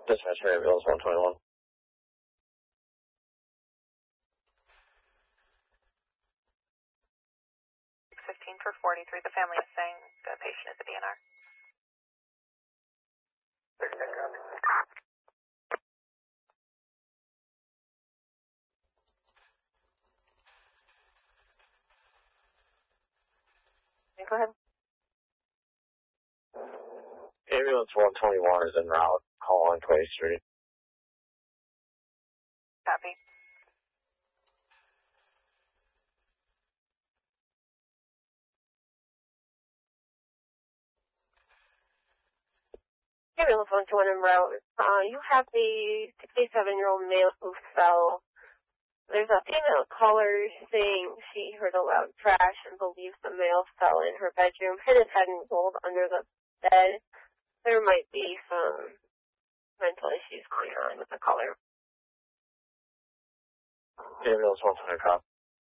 Dispatcher ambulance 121. 15 for 43. The family is saying the patient is a DNR. Go ahead. Ambulance 121 is en route. Call on Clay Street. Copy. Ambulance 121 en route. You have a 67-year-old male who fell. There's a female caller saying she heard a loud crash and believes the male fell in her bedroom, hit his head and rolled under the bed. There might be some mental issues going on with the caller. Ambulance 125.